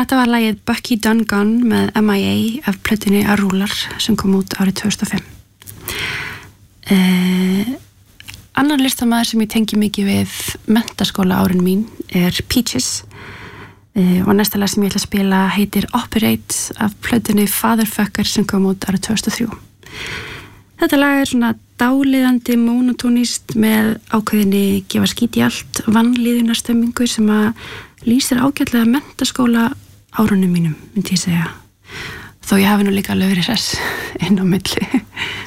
Þetta var lagið Bucky Done Gone með MIA af plötunni Arular sem kom út árið 2005. Annar listamaður sem ég tengi mikið við menntaskóla árin mín er Peaches og næsta lag sem ég ætla að spila heitir Operate af plötunni Fatherfucker sem kom út árið 2003. Þetta lag svona dáliðandi monotónist með ákveðinni gefa skít í allt vanlíðunarstemmingu sem að lýsir ágætlega menntaskóla árunum mínum, myndi ég segja. Þó ég hafi nú líka alveg verið hress inn á milli.